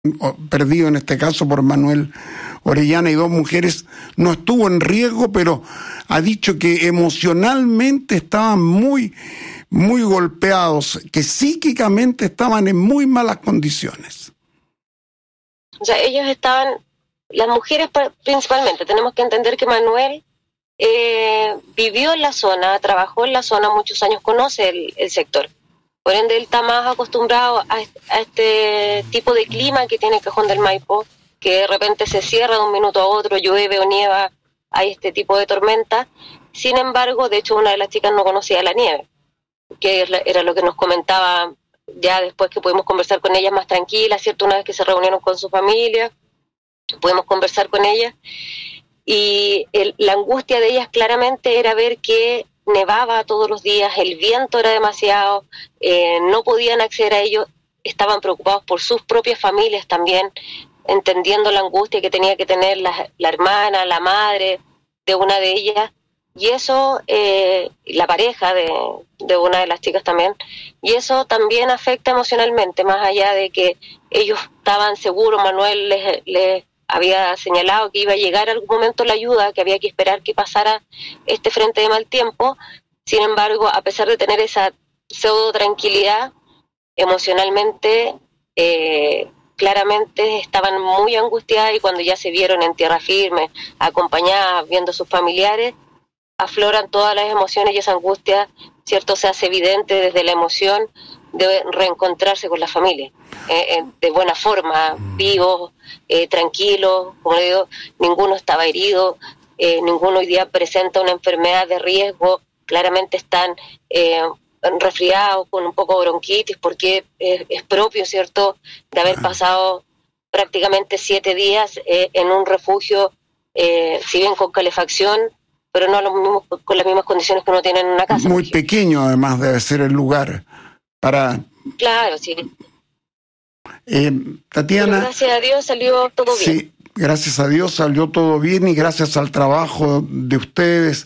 perdido en este caso por Manuel Orellana y 2 mujeres, no estuvo en riesgo, pero ha dicho que emocionalmente estaban muy, muy golpeados, que psíquicamente estaban en muy malas condiciones. O sea, ellos estaban, las mujeres principalmente, tenemos que entender que Manuel vivió en la zona, trabajó en la zona muchos años, conoce el sector. Por ende, él está más acostumbrado a este tipo de clima que tiene el Cajón del Maipo, que de repente se cierra de un minuto a otro, llueve o nieva, hay este tipo de tormenta. Sin embargo, de hecho, una de las chicas no conocía la nieve, que era lo que nos comentaba ya después que pudimos conversar con ella más tranquila, ¿cierto? Una vez que se reunieron con su familia, pudimos conversar con ella. Y la angustia de ellas claramente era ver que nevaba todos los días, el viento era demasiado, no podían acceder a ello, estaban preocupados por sus propias familias también, entendiendo la angustia que tenía que tener la hermana, la madre de una de ellas, y eso, la pareja de una de las chicas también, y eso también afecta emocionalmente, más allá de que ellos estaban seguros, Manuel les había señalado que iba a llegar algún momento la ayuda, que había que esperar que pasara este frente de mal tiempo. Sin embargo, a pesar de tener esa pseudo tranquilidad, emocionalmente, claramente estaban muy angustiadas, y cuando ya se vieron en tierra firme, acompañadas, viendo a sus familiares, afloran todas las emociones y esa angustia, ¿cierto?, se hace evidente desde la emoción de reencontrarse con la familia, de buena forma, vivos, tranquilos, como le digo, ninguno estaba herido, ninguno hoy día presenta una enfermedad de riesgo, claramente están resfriados, con un poco de bronquitis, porque es propio, ¿cierto?, de haber pasado prácticamente 7 días en un refugio, si bien con calefacción, pero no con las mismas condiciones que uno tiene en una casa. Muy pequeño, además, debe ser el lugar para... Claro, sí. Tatiana... Pero gracias a Dios salió todo bien. Sí, gracias a Dios salió todo bien, y gracias al trabajo de ustedes,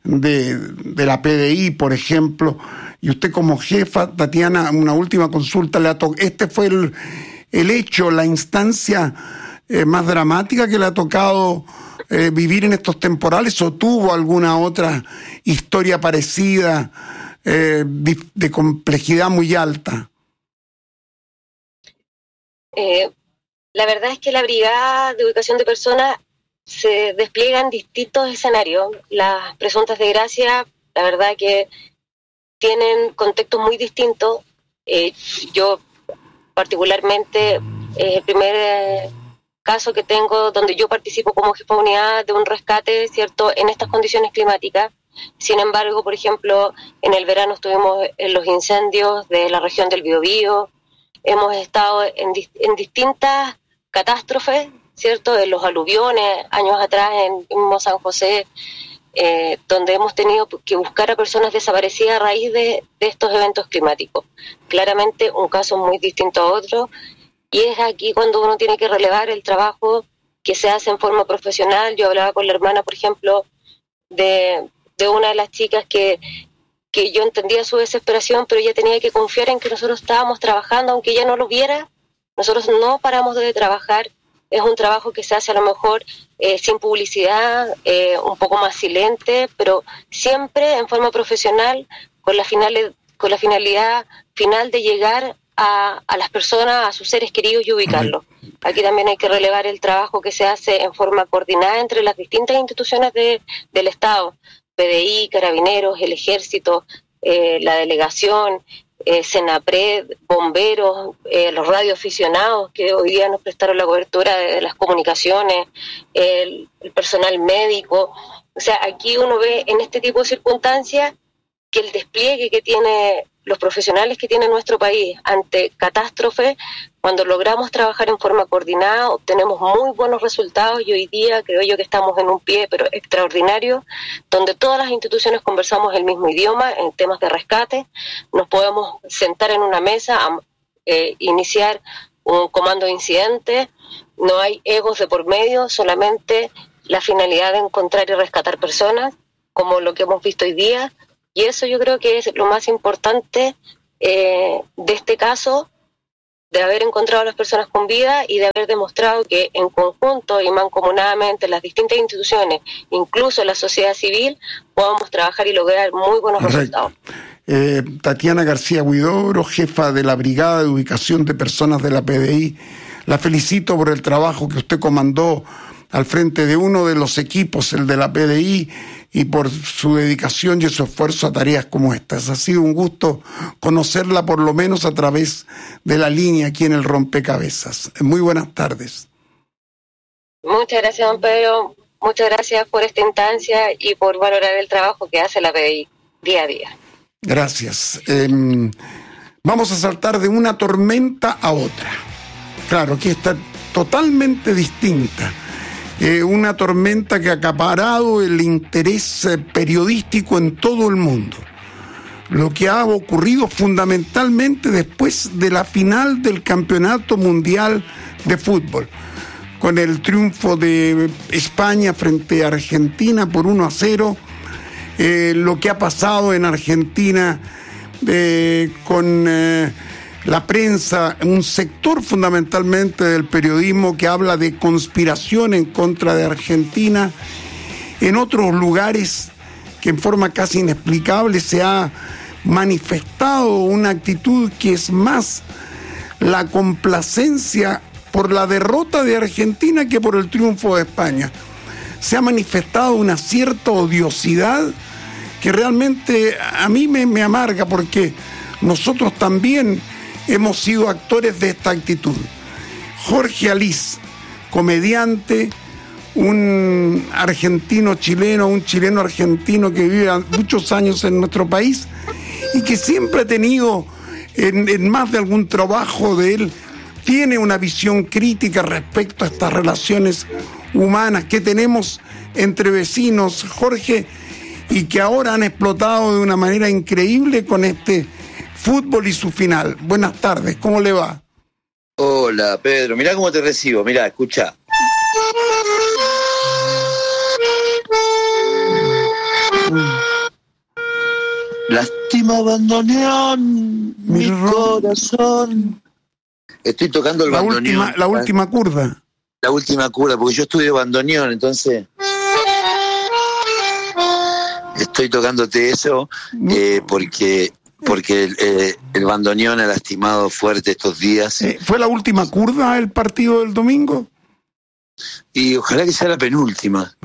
de la PDI, por ejemplo, y usted como jefa, Tatiana, una última consulta, este fue el hecho, la instancia más dramática que le ha tocado vivir en estos temporales, o tuvo alguna otra historia parecida de complejidad muy alta? La verdad es que la Brigada de Ubicación de Personas se despliega en distintos escenarios. Las presuntas desgracias, la verdad que tienen contextos muy distintos. Yo particularmente, el primer caso que tengo donde yo participo como jefa de unidad de un rescate, ¿cierto?, en estas condiciones climáticas. Sin embargo, por ejemplo, en el verano estuvimos en los incendios de la región del Biobío, hemos estado en distintas catástrofes, ¿cierto?, en los aluviones, años atrás en mismo San José, donde hemos tenido que buscar a personas desaparecidas a raíz de estos eventos climáticos. Claramente un caso muy distinto a otro, y es aquí cuando uno tiene que relevar el trabajo que se hace en forma profesional. Yo hablaba con la hermana, por ejemplo, de una de las chicas que yo entendía su desesperación, pero ella tenía que confiar en que nosotros estábamos trabajando, aunque ella no lo viera. Nosotros no paramos de trabajar. Es un trabajo que se hace a lo mejor sin publicidad, un poco más silente, pero siempre en forma profesional, con la finalidad final de llegar a las personas, a sus seres queridos, y ubicarlos. Aquí también hay que relevar el trabajo que se hace en forma coordinada entre las distintas instituciones del Estado, PDI, Carabineros, el Ejército, la Delegación, Senapred, bomberos, los radioaficionados que hoy día nos prestaron la cobertura de las comunicaciones, el personal médico. O sea, aquí uno ve en este tipo de circunstancias que el despliegue que tiene los profesionales que tiene nuestro país ante catástrofes, cuando logramos trabajar en forma coordinada, obtenemos muy buenos resultados, y hoy día creo yo que estamos en un pie pero extraordinario, donde todas las instituciones conversamos el mismo idioma en temas de rescate, nos podemos sentar en una mesa, iniciar un comando de incidentes, no hay egos de por medio, solamente la finalidad de encontrar y rescatar personas, como lo que hemos visto hoy día. Y eso yo creo que es lo más importante de este caso, de haber encontrado a las personas con vida y de haber demostrado que en conjunto y mancomunadamente las distintas instituciones, incluso la sociedad civil, podamos trabajar y lograr muy buenos resultados. Tatiana García Huidobro, jefa de la Brigada de Ubicación de Personas de la PDI, la felicito por el trabajo que usted comandó al frente de uno de los equipos, el de la PDI, y por su dedicación y su esfuerzo a tareas como estas. Ha sido un gusto conocerla, por lo menos a través de la línea aquí en el Rompecabezas. Muy buenas tardes. Muchas gracias, don Pedro. Muchas gracias por esta instancia y por valorar el trabajo que hace la PDI día a día. Gracias. Vamos a saltar de una tormenta a otra. Claro, aquí está totalmente distinta. Una tormenta que ha acaparado el interés periodístico en todo el mundo. Lo que ha ocurrido fundamentalmente después de la final del Campeonato Mundial de Fútbol, con el triunfo de España frente a Argentina por 1-0, lo que ha pasado en Argentina con la prensa, un sector fundamentalmente del periodismo que habla de conspiración en contra de Argentina, en otros lugares que en forma casi inexplicable se ha manifestado una actitud que es más la complacencia por la derrota de Argentina que por el triunfo de España. Se ha manifestado una cierta odiosidad que realmente a mí me amarga, porque nosotros también hemos sido actores de esta actitud. Jorge Alís, comediante, un argentino chileno, un chileno argentino que vive muchos años en nuestro país y que siempre ha tenido en más de algún trabajo de él, tiene una visión crítica respecto a estas relaciones humanas que tenemos entre vecinos, Jorge, y que ahora han explotado de una manera increíble con este fútbol y su final. Buenas tardes, ¿cómo le va? Hola, Pedro, mirá cómo te recibo, mirá, escucha. Lástima bandoneón, mi corazón. Estoy tocando el bandoneón. La última curda. La última curda, porque yo estudio bandoneón, entonces estoy tocándote eso porque el bandoneón ha lastimado fuerte estos días. ¿Fue la última curda el partido del domingo? Y ojalá que sea la penúltima.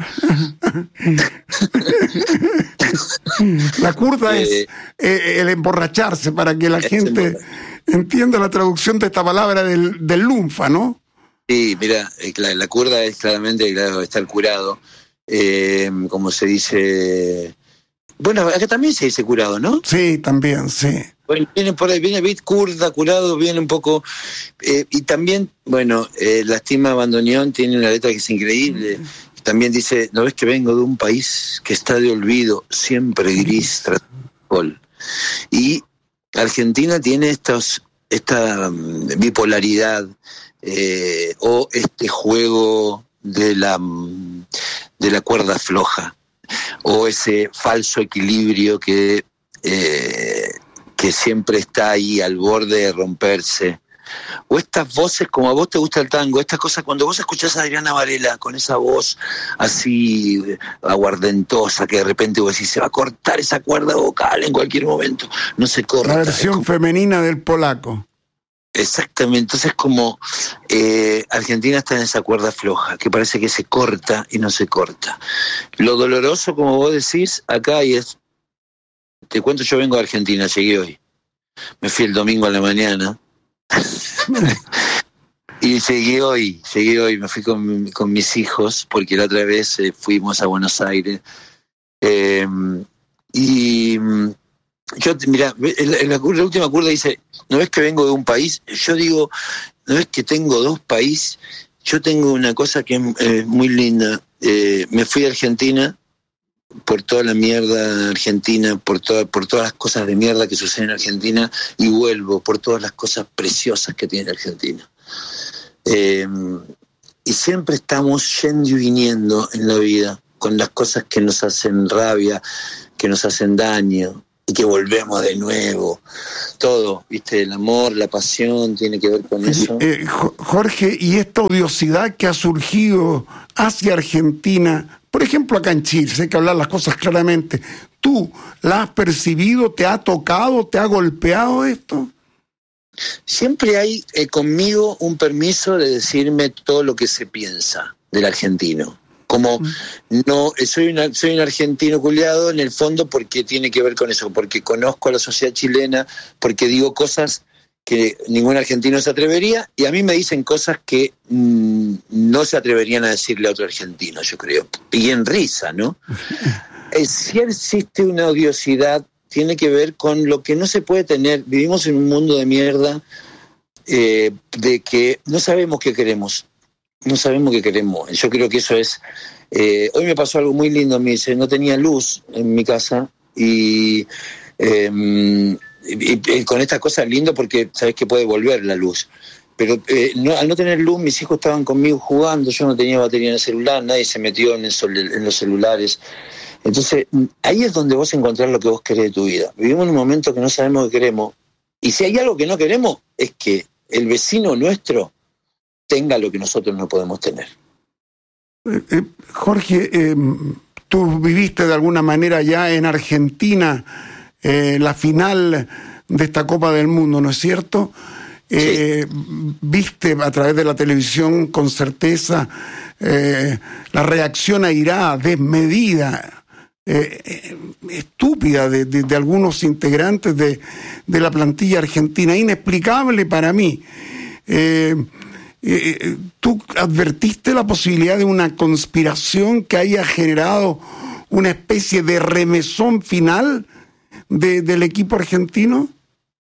La curda es el emborracharse, para que la gente entienda la traducción de esta palabra del lunfa, ¿no? Sí, mira, la curda es claramente, claro, estar curado. Como se dice... Bueno, acá también se dice curado, ¿no? Sí, también, sí. Bueno, viene por ahí, viene bit curda, curado, viene un poco... y también, bueno, Lástima bandoneón tiene una letra que es increíble. También dice, ¿no ves que vengo de un país que está de olvido, siempre gris, tras el sol? Y Argentina tiene esta bipolaridad o este juego de la cuerda floja, o ese falso equilibrio que siempre está ahí al borde de romperse, o estas voces, como a vos te gusta el tango, estas cosas, cuando vos escuchás a Adriana Varela con esa voz así aguardentosa, que de repente vos decís, se va a cortar esa cuerda vocal en cualquier momento, no se corta. La versión femenina del polaco. Exactamente, entonces como Argentina está en esa cuerda floja, que parece que se corta y no se corta. Lo doloroso, como vos decís, acá y es, te cuento, yo vengo de Argentina, llegué hoy, me fui el domingo a la mañana, y llegué hoy, me fui con mis hijos, porque la otra vez fuimos a Buenos Aires, y... Yo, mira, la última curda dice, ¿no ves que vengo de un país? Yo digo, ¿no ves que tengo dos países? Yo tengo una cosa que es muy linda. Me fui a Argentina por toda la mierda argentina, por todas las cosas de mierda que suceden en Argentina, y vuelvo por todas las cosas preciosas que tiene Argentina. Y siempre estamos yendo y viniendo en la vida con las cosas que nos hacen rabia, que nos hacen daño. y que volvemos de nuevo. Todo, ¿viste? El amor, la pasión, tiene que ver con eso. Jorge, y esta odiosidad que ha surgido hacia Argentina, por ejemplo acá en Chile, hay que hablar las cosas claramente, ¿tú la has percibido, te ha tocado, te ha golpeado esto? Siempre hay conmigo un permiso de decirme todo lo que se piensa del argentino. Como no, soy un argentino culiado en el fondo porque tiene que ver con eso, porque conozco a la sociedad chilena, porque digo cosas que ningún argentino se atrevería, y a mí me dicen cosas que no se atreverían a decirle a otro argentino, yo creo. Y en risa, ¿no? Si existe una odiosidad, tiene que ver con lo que no se puede tener. Vivimos en un mundo de mierda, de que no sabemos qué queremos. No sabemos qué queremos. Yo creo que eso es... hoy me pasó algo muy lindo. Me dice, no tenía luz en mi casa y con estas cosas lindo porque sabes que puede volver la luz. Pero al no tener luz, mis hijos estaban conmigo jugando, yo no tenía batería en el celular, nadie se metió en los celulares. Entonces, ahí es donde vos encontrás lo que vos querés de tu vida. Vivimos en un momento que no sabemos qué queremos, y si hay algo que no queremos, es que el vecino nuestro tenga lo que nosotros no podemos tener. Jorge, tú viviste de alguna manera ya en Argentina la final de esta Copa del Mundo, ¿no es cierto? Sí. Viste a través de la televisión con certeza la reacción airada, desmedida, estúpida de algunos integrantes de la plantilla argentina, inexplicable para mí. ¿Tú advertiste la posibilidad de una conspiración que haya generado una especie de remesón final del equipo argentino?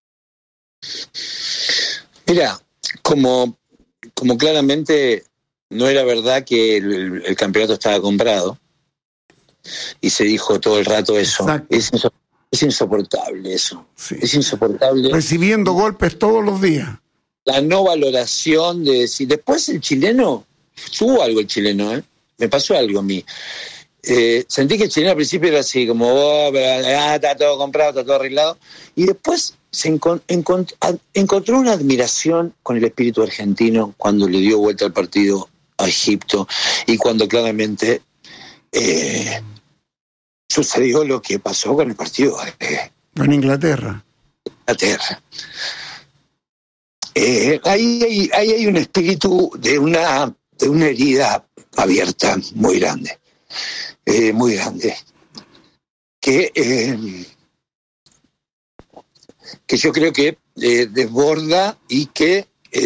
Mira, como claramente no era verdad que el campeonato estaba comprado, y se dijo todo el rato eso, es insoportable eso, sí. Es insoportable. Recibiendo golpes todos los días. La no valoración de decir, después el chileno, tuvo algo el chileno, me pasó algo a mí. Sentí que el chileno al principio era así, como, está todo comprado, está todo arreglado, y después encontró una admiración con el espíritu argentino cuando le dio vuelta al partido a Egipto, y cuando claramente sucedió lo que pasó con el partido con Inglaterra. Ahí hay un espíritu de una herida abierta muy grande, que yo creo que desborda y que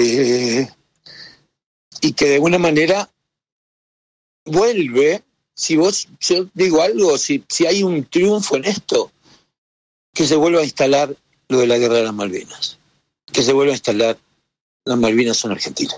de alguna manera vuelve. Yo digo algo, si hay un triunfo en esto, que se vuelva a instalar lo de la guerra de las Malvinas. Que se vuelva a instalar, las Malvinas son argentinas.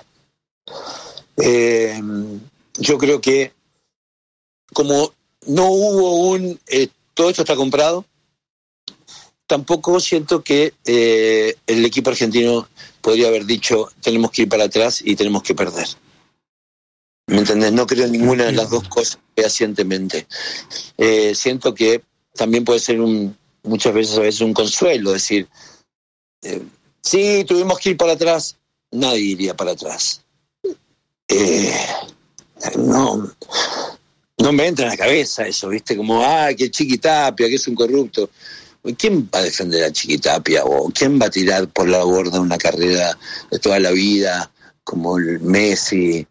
Yo creo que como no hubo todo esto está comprado, tampoco siento que el equipo argentino podría haber dicho tenemos que ir para atrás y tenemos que perder. ¿Me entendés? No creo en ninguna de las dos cosas fehacientemente. Siento que también puede ser muchas veces a veces un consuelo, decir, sí, tuvimos que ir para atrás, nadie iría para atrás. No me entra en la cabeza eso, ¿viste? Como, que Chiquitapia, que es un corrupto. ¿Quién va a defender a Chiquitapia? ¿O quién va a tirar por la borda una carrera de toda la vida como el Messi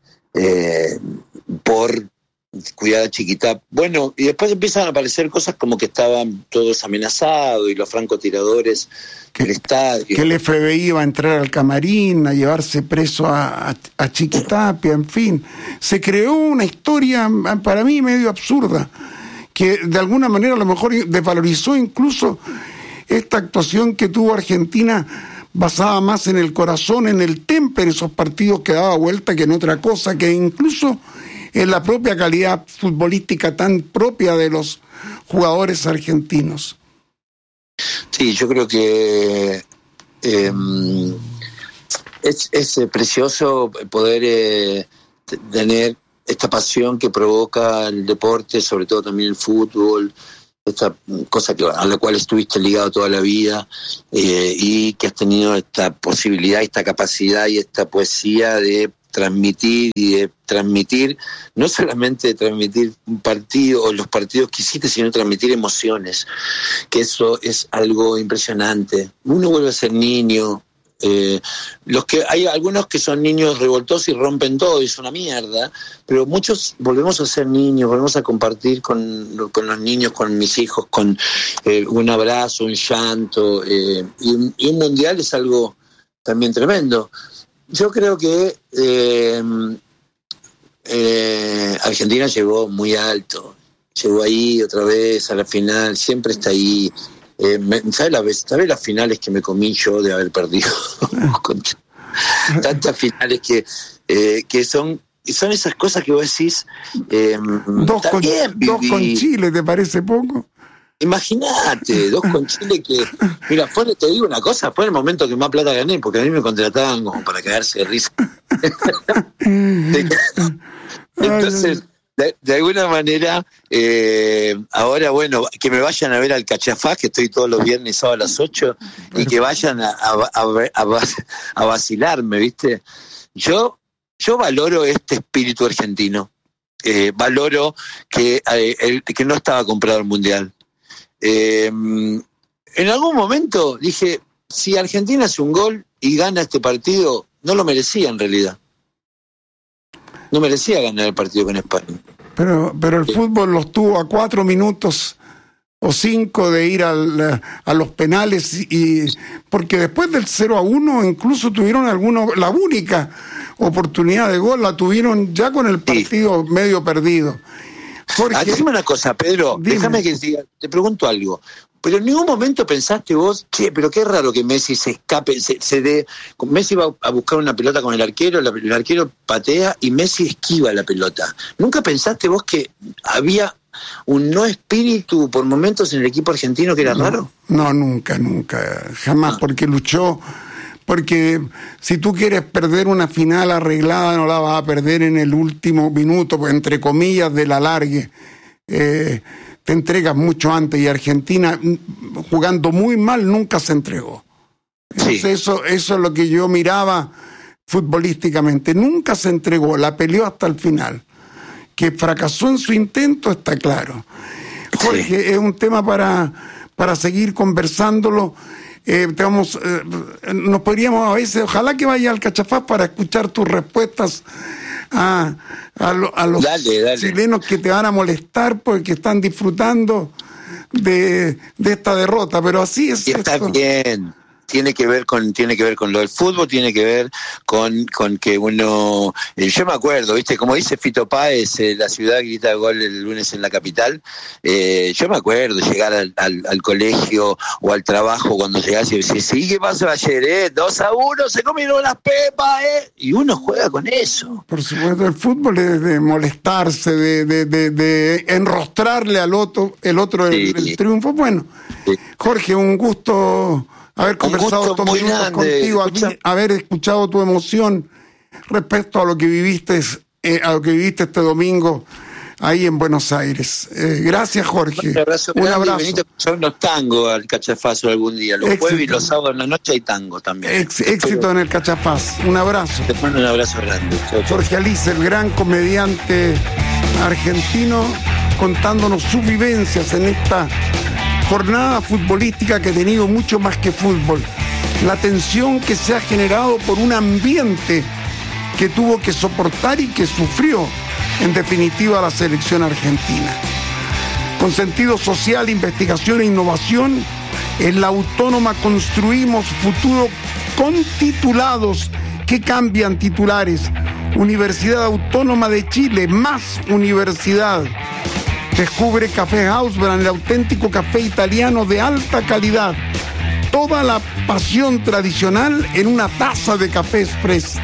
por cuidar a Chiquitapia? Bueno, y después empiezan a aparecer cosas como que estaban todos amenazados y los francotiradores del estadio. Que el FBI iba a entrar al camarín, a llevarse preso a Chiquitapia, en fin. Se creó una historia para mí medio absurda, que de alguna manera a lo mejor desvalorizó incluso esta actuación que tuvo Argentina, basada más en el corazón, en el temple, en esos partidos que daba vuelta que en otra cosa, que incluso en la propia calidad futbolística tan propia de los jugadores argentinos. Sí, yo creo que es precioso poder tener esta pasión que provoca el deporte, sobre todo también el fútbol, esta cosa a la cual estuviste ligado toda la vida, y que has tenido esta posibilidad, esta capacidad y esta poesía de transmitir, no solamente de transmitir un partido o los partidos que hiciste, sino transmitir emociones, que eso es algo impresionante. Uno vuelve a ser niño. Hay algunos que son niños revoltosos y rompen todo y es una mierda, pero muchos volvemos a ser niños, volvemos a compartir con los niños, con mis hijos, con un abrazo, un llanto, y un mundial es algo también tremendo. Yo creo que Argentina llegó muy alto, llegó ahí otra vez a la final, siempre está ahí. ¿Sabes las finales que me comí yo de haber perdido? Tantas finales que son esas cosas que vos decís. Dos con Chile, ¿te parece poco? Imagínate, 2 con Chile que... Mira, te digo una cosa, fue el momento que más plata gané, porque a mí me contrataban como para cagarse de risa. Entonces... De alguna manera, ahora, bueno, que me vayan a ver al Cachafaz, que estoy todos los viernes sábado a las 8, y que vayan a vacilarme, ¿viste? Yo valoro este espíritu argentino, valoro que no estaba comprado el Mundial. En algún momento dije, si Argentina hace un gol y gana este partido, no lo merecía en realidad. No merecía ganar el partido con España. Pero el fútbol los tuvo a 4 minutos o 5 de ir a los penales, y porque después del 0-1 incluso tuvieron la única oportunidad de gol la tuvieron ya con el partido medio perdido. Dime una cosa, Pedro, déjame que te pregunto algo. Pero en ningún momento pensaste vos, pero qué raro que Messi se escape, Messi va a buscar una pelota con el arquero patea y Messi esquiva la pelota. ¿Nunca pensaste vos que había un no espíritu por momentos en el equipo argentino que era raro? No, nunca, jamás, porque luchó. Porque si tú quieres perder una final arreglada, no la vas a perder en el último minuto, pues, entre comillas, del alargue. Te entregas mucho antes, y Argentina, jugando muy mal, nunca se entregó. Entonces, eso es lo que yo miraba futbolísticamente. Nunca se entregó, la peleó hasta el final. Que fracasó en su intento, está claro. Jorge, es un tema para seguir conversándolo. Nos podríamos a veces, ojalá que vaya al Cachafaz para escuchar tus respuestas a los dale. chilenos que te van a molestar porque están disfrutando de esta derrota, pero así es. Y está bien. Tiene que ver con lo del fútbol, tiene que ver con que uno... yo me acuerdo, ¿viste? Como dice Fito Páez, la ciudad grita gol el lunes en la capital. Yo me acuerdo llegar al colegio o al trabajo cuando llegás y decís, sí, ¿qué pasó ayer? 2-1, se comieron las pepas, y uno juega con eso. Por supuesto, el fútbol es de molestarse, de enrostrarle al otro el triunfo. Bueno, Jorge, un gusto haber conversado estos minutos contigo, haber escuchado tu emoción respecto a lo que viviste este domingo ahí en Buenos Aires. Gracias, Jorge. Un abrazo. Venite a escuchar unos tangos al Cachafazo algún día. Los jueves y los sábados en la noche hay tango también. Éxito en el Cachafaz. Un abrazo. Te mando un abrazo grande. Chau. Jorge Alice, el gran comediante argentino, contándonos sus vivencias en esta jornada futbolística que ha tenido mucho más que fútbol. La tensión que se ha generado por un ambiente que tuvo que soportar y que sufrió, en definitiva, la selección argentina. Con sentido social, investigación e innovación, en la Autónoma construimos futuro con titulados que cambian titulares. Universidad Autónoma de Chile, más universidad. Descubre Café Hausbrand, el auténtico café italiano de alta calidad. Toda la pasión tradicional en una taza de café express.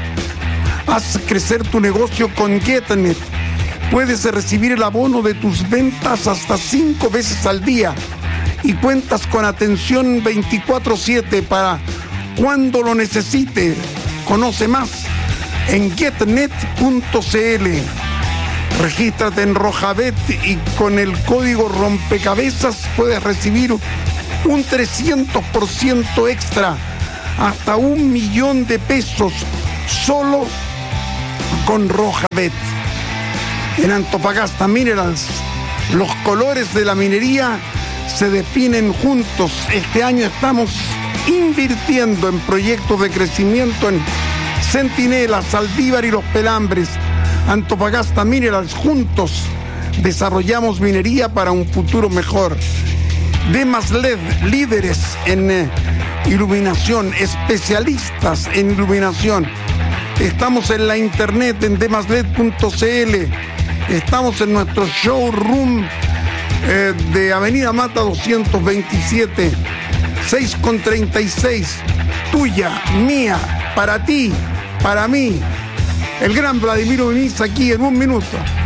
Haz crecer tu negocio con GetNet. Puedes recibir el abono de tus ventas hasta 5 veces al día. Y cuentas con atención 24/7 para cuando lo necesite. Conoce más en getnet.cl. Regístrate en Rojabet y con el código rompecabezas puedes recibir un 300% extra, hasta 1 millón de pesos, solo con Rojabet. En Antofagasta Minerals, los colores de la minería se definen juntos. Este año estamos invirtiendo en proyectos de crecimiento en Centinela, Saldívar y Los Pelambres. Antofagasta Minerals, juntos desarrollamos minería para un futuro mejor. Demas LED, líderes en iluminación, especialistas en iluminación. Estamos en la internet en demasled.cl. Estamos en nuestro showroom de Avenida Mata 227, 6,36. Tuya, mía, para ti, para mí. El gran Vladimir Muniz aquí en 1 minuto.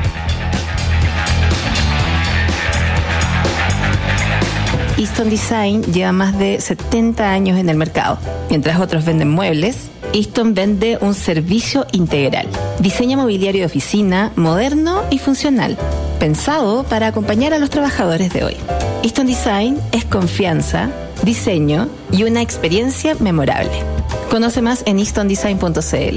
Easton Design lleva más de 70 años en el mercado. Mientras otros venden muebles, Easton vende un servicio integral. Diseño mobiliario de oficina, moderno y funcional, pensado para acompañar a los trabajadores de hoy. Easton Design es confianza, diseño y una experiencia memorable. Conoce más en eastondesign.cl.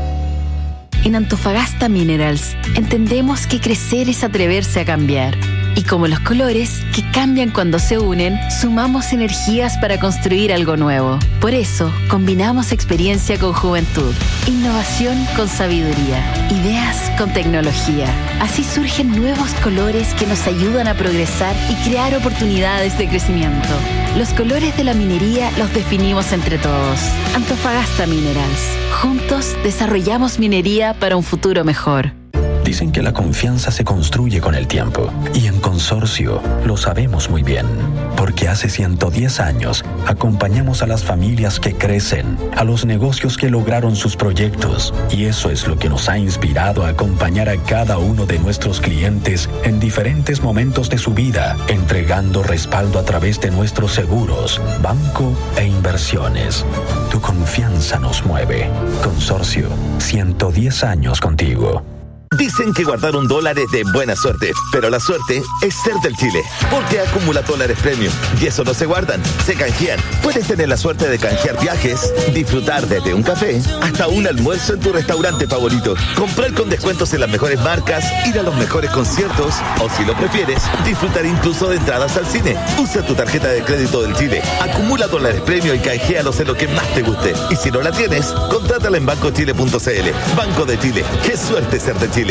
En Antofagasta Minerals entendemos que crecer es atreverse a cambiar. Y como los colores, que cambian cuando se unen, sumamos energías para construir algo nuevo. Por eso, combinamos experiencia con juventud, innovación con sabiduría, ideas con tecnología. Así surgen nuevos colores que nos ayudan a progresar y crear oportunidades de crecimiento. Los colores de la minería los definimos entre todos. Antofagasta Minerals. Juntos desarrollamos minería para un futuro mejor. Dicen que la confianza se construye con el tiempo, y en Consorcio lo sabemos muy bien, porque hace 110 años acompañamos a las familias que crecen, a los negocios que lograron sus proyectos, y eso es lo que nos ha inspirado a acompañar a cada uno de nuestros clientes en diferentes momentos de su vida, entregando respaldo a través de nuestros seguros, banco e inversiones. Tu confianza nos mueve. Consorcio, 110 años contigo. Dicen que guardar $1 es de buena suerte, pero la suerte es ser del Chile, porque acumula dólares premium, y eso no se guardan, se canjean. Puedes tener la suerte de canjear viajes, disfrutar desde un café hasta un almuerzo en tu restaurante favorito, comprar con descuentos en las mejores marcas, ir a los mejores conciertos, o si lo prefieres, disfrutar incluso de entradas al cine. Usa tu tarjeta de crédito del Chile, acumula dólares premium y canjealos en lo que más te guste. Y si no la tienes, contrátala en bancochile.cl. Banco de Chile, qué suerte ser de Chile.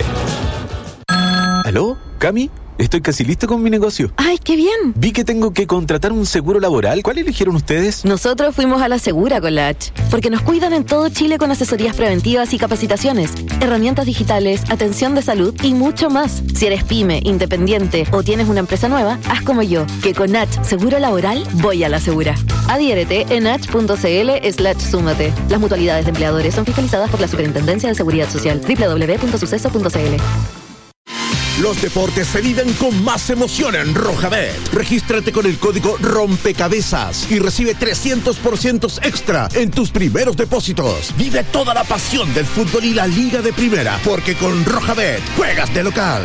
¿Aló? ¿Cami? Estoy casi listo con mi negocio. ¡Ay, qué bien! Vi que tengo que contratar un seguro laboral. ¿Cuál eligieron ustedes? Nosotros fuimos a la Segura con la H, porque nos cuidan en todo Chile con asesorías preventivas y capacitaciones, herramientas digitales, atención de salud y mucho más. Si eres pyme, independiente o tienes una empresa nueva, haz como yo, que con H Seguro Laboral voy a la Segura. Adhiérete en h.cl/súmate. Las mutualidades de empleadores son fiscalizadas por la Superintendencia de Seguridad Social. www.suceso.cl. Los deportes se viven con más emoción en Rojabet. Regístrate con el código rompecabezas y recibe 300% extra en tus primeros depósitos. Vive toda la pasión del fútbol y la liga de primera, porque con Rojabet juegas de local.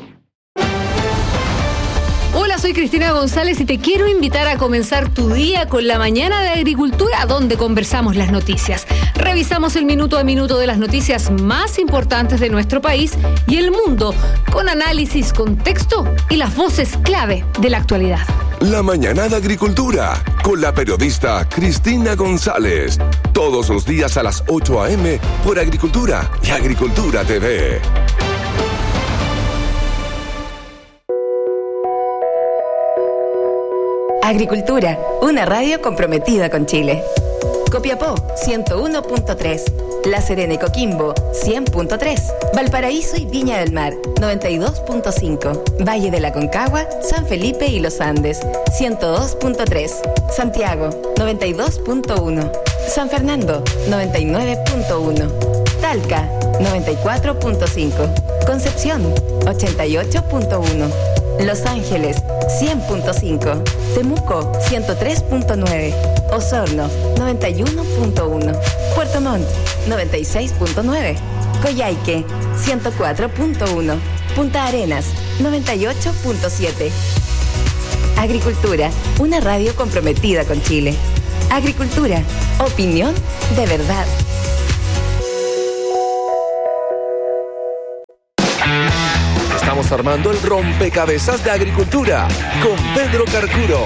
Hola, soy Cristina González y te quiero invitar a comenzar tu día con la mañana de agricultura, donde conversamos las noticias. Revisamos el minuto a minuto de las noticias más importantes de nuestro país y el mundo, con análisis, contexto y las voces clave de la actualidad. La mañana de agricultura, con la periodista Cristina González. Todos los días a las 8 a.m. por Agricultura y Agricultura TV. Agricultura, una radio comprometida con Chile. Copiapó, 101.3. La Serena y Coquimbo, 100.3. Valparaíso y Viña del Mar, 92.5. Valle de la Concagua, San Felipe y Los Andes, 102.3. Santiago, 92.1. San Fernando, 99.1. Talca, 94.5. Concepción, 88.1. Los Ángeles, 100.5. Temuco, 103.9. Osorno, 91.1. Puerto Montt, 96.9. Coyhaique, 104.1. Punta Arenas, 98.7. Agricultura, una radio comprometida con Chile. Agricultura, opinión de verdad. Estamos armando el rompecabezas de agricultura con Pedro Carcuro.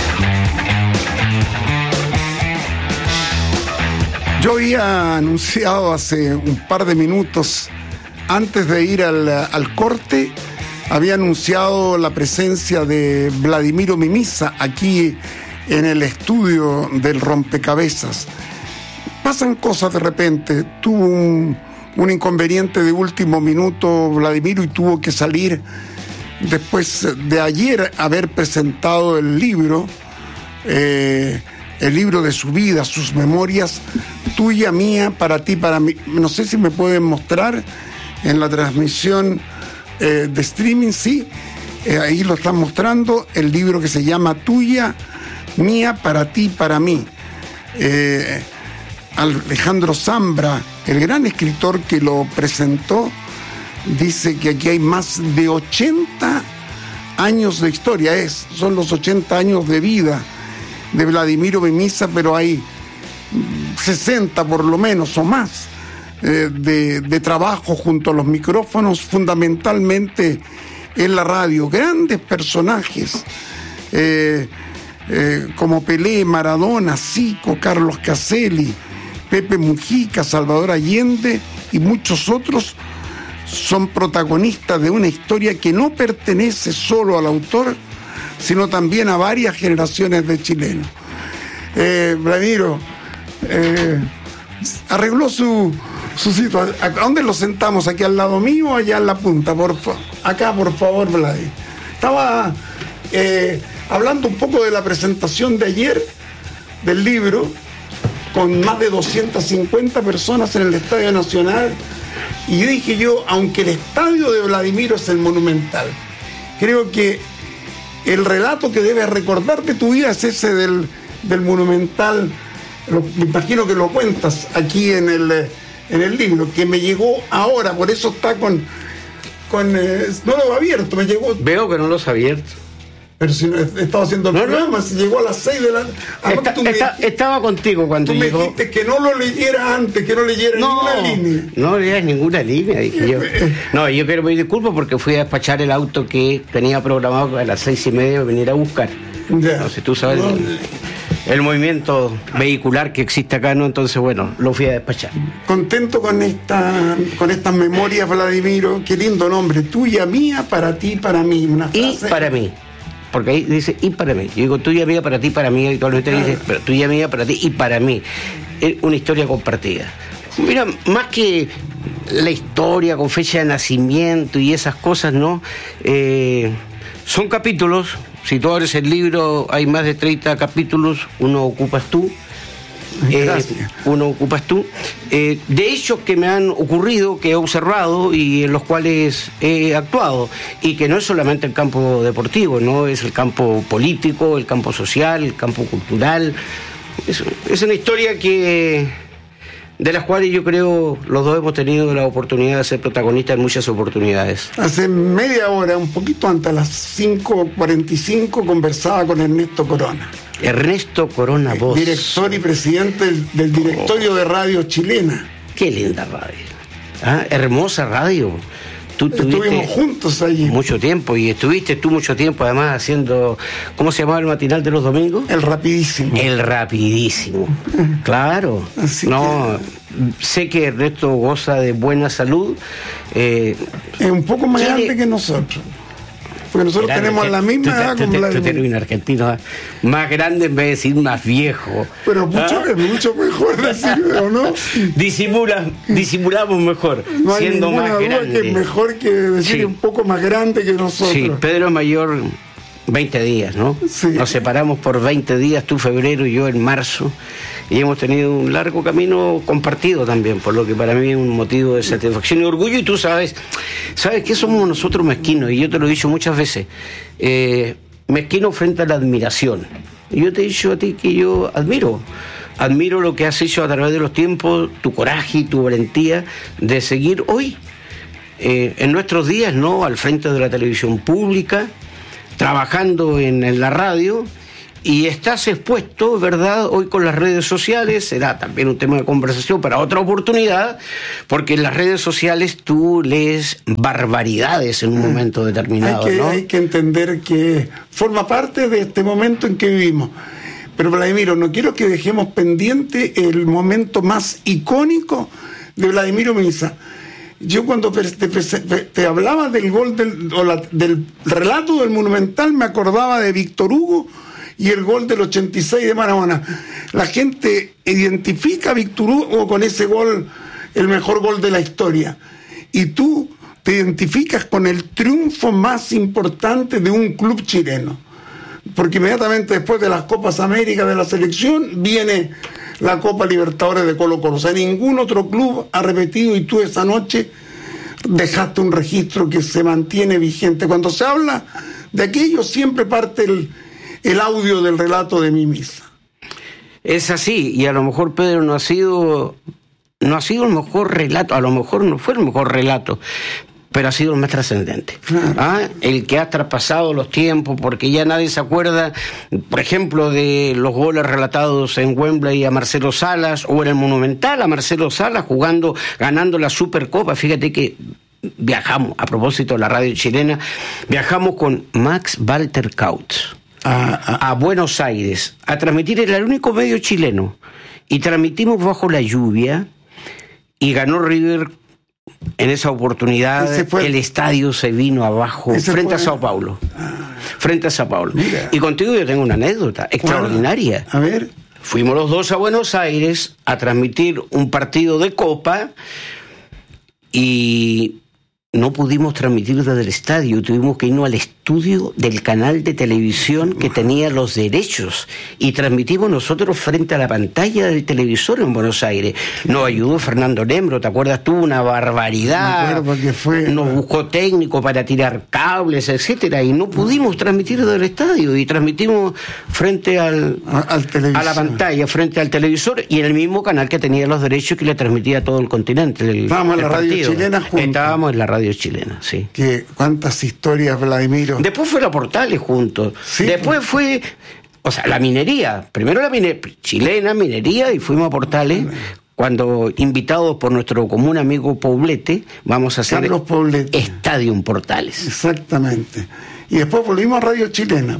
Yo había anunciado hace un par de minutos, antes de ir al corte, había anunciado la presencia de Vladimiro Mimisa aquí en el estudio del rompecabezas. Pasan cosas de repente. Tuvo un inconveniente de último minuto Vladimiro y tuvo que salir después de ayer haber presentado el libro de su vida, sus memorias, Tuya, Mía, Para Ti, Para Mí. No sé si me pueden mostrar en la transmisión de streaming, sí, ahí lo están mostrando, el libro que se llama Tuya, Mía, Para Ti, Para Mí. Alejandro Zambra, el gran escritor que lo presentó, dice que aquí hay más de 80 años de historia, son los 80 años de vida de Vladimiro Mimisa, pero hay 60 por lo menos o más de trabajo junto a los micrófonos, fundamentalmente en la radio. Grandes personajes como Pelé, Maradona, Zico, Carlos Caselli, Pepe Mujica, Salvador Allende y muchos otros son protagonistas de una historia que no pertenece solo al autor, sino también a varias generaciones de chilenos. Vladimiro arregló su situación. ¿A dónde lo sentamos? ¿Aquí al lado mío o allá en la punta? Acá, por favor, Vladimiro. Estaba hablando un poco de la presentación de ayer del libro, con más de 250 personas en el Estadio Nacional, y dije yo, aunque el estadio de Vladimiro es el Monumental, creo que el relato que debes recordar de tu vida es ese del Monumental. Me imagino que lo cuentas aquí en el libro, que me llegó ahora, por eso está con no lo he abierto, me llegó. Veo que no lo has abierto. Pero si no, estaba haciendo el programa, se llegó a las 6 de la... Estaba contigo cuando llegó. Tú me dijiste que no lo leyera antes, que no leyera ninguna línea. No leas ninguna línea, dije yo. No, yo quiero pedir disculpas porque fui a despachar el auto que tenía programado a las 6:30 venir a buscar. Ya. No sé, tú sabes el movimiento vehicular que existe acá, ¿no? Entonces, bueno, lo fui a despachar. Contento con estas memorias, Vladimiro. Qué lindo nombre. Tuya, Mía, Para Ti, Para Mí. Una frase. Y para mí. Porque ahí dice, y para mí. Yo digo, tuya, mía, para ti, para mí. Y todos los dice, pero tuya, mía, para ti y para mí. Es una historia compartida. Mira, más que la historia con fecha de nacimiento y esas cosas, ¿no? Son capítulos. Si tú abres el libro, hay más de 30 capítulos. Uno ocupas tú. De hechos que me han ocurrido, que he observado y en los cuales he actuado, y que no es solamente el campo deportivo, no es el campo político, el campo social, el campo cultural. Es una historia de las cuales yo creo los dos hemos tenido la oportunidad de ser protagonistas en muchas oportunidades. Hace media hora, un poquito antes, a las 5:45, conversaba con Ernesto Corona. Ernesto Corona, vos. Director y presidente del directorio de Radio Chilena. Qué linda radio. Hermosa radio. Estuvimos juntos allí. Mucho tiempo, y estuviste tú mucho tiempo además haciendo, ¿cómo se llamaba el matinal de los domingos? El Rapidísimo. El Rapidísimo. Claro. Así sé que Ernesto goza de buena salud. Es un poco más grande que nosotros. Porque nosotros tenemos la misma edad con Vladimiro. Tú tienes un argentino más grande en vez de decir más viejo. Pero es mucho mejor decirlo, ¿no? Disimulamos mejor, no hay siendo más grande. Que es mejor que decir un poco más grande que nosotros. Sí, Pedro es mayor 20 días, ¿no? Sí. Nos separamos por 20 días, tú febrero y yo en marzo. Y hemos tenido un largo camino compartido también, por lo que para mí es un motivo de satisfacción y orgullo. Y tú sabes que somos nosotros mezquinos, y yo te lo he dicho muchas veces, mezquinos frente a la admiración. Y yo te he dicho a ti que yo admiro lo que has hecho a través de los tiempos, tu coraje y tu valentía de seguir hoy en nuestros días, ¿no? Al frente de la televisión pública, trabajando en la radio, y estás expuesto, ¿verdad? Hoy con las redes sociales, será también un tema de conversación para otra oportunidad, porque en las redes sociales tú lees barbaridades en un momento determinado, ¿no? Hay que entender que forma parte de este momento en que vivimos. Pero, Vladimiro, no quiero que dejemos pendiente el momento más icónico de Vladimiro Misa. Yo cuando te hablaba del gol del relato del Monumental, me acordaba de Víctor Hugo y el gol del 86 de Maradona. La gente identifica a Víctor Hugo con ese gol, el mejor gol de la historia. Y tú te identificas con el triunfo más importante de un club chileno. Porque inmediatamente después de las Copas América de la selección viene la Copa Libertadores de Colo-Colo. O sea, ningún otro club ha repetido, y tú esa noche dejaste un registro que se mantiene vigente. Cuando se habla de aquello siempre parte el audio del relato de Misa. Es así, y a lo mejor, Pedro, no ha sido el mejor relato, a lo mejor no fue el mejor relato, pero ha sido el más trascendente. El que ha traspasado los tiempos, porque ya nadie se acuerda, por ejemplo, de los goles relatados en Wembley a Marcelo Salas, o en el Monumental a Marcelo Salas ganando la Supercopa. Fíjate que viajamos, a propósito de la radio chilena, viajamos con Max Walter Kautz a Buenos Aires a transmitir, era el único medio chileno, y transmitimos bajo la lluvia, y ganó River. En esa oportunidad el estadio se vino abajo frente a Sao Paulo. Frente a Sao Paulo. Mira. Y contigo yo tengo una anécdota extraordinaria. A ver. Fuimos los dos a Buenos Aires a transmitir un partido de Copa y no pudimos transmitir desde el estadio, tuvimos que irnos al estudio del canal de televisión que tenía los derechos, y transmitimos nosotros frente a la pantalla del televisor en Buenos Aires. Nos ayudó Fernando Lembro, ¿te acuerdas tú? Una barbaridad. Nos buscó técnico para tirar cables, etcétera, y no pudimos transmitir desde el estadio, y transmitimos frente a la pantalla, frente al televisor, y en el mismo canal que tenía los derechos, que le transmitía a todo el continente. Estábamos en la radio chilena juntos. Estábamos en la radio chilena, sí. ¿Cuántas historias, Vladimiro? Después fue la Portales juntos. Sí. Después fue, o sea, la minería. Primero la chilena, minería, y fuimos a Portales. Cuando, invitados por nuestro común amigo Poblete, vamos a hacer Estadio Portales. Exactamente. Y después volvimos a Radio Chilena.